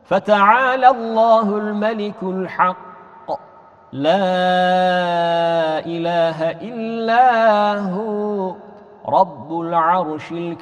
فتعالى الله الملك الحق لا إله إلا هو رب العرش الكريم.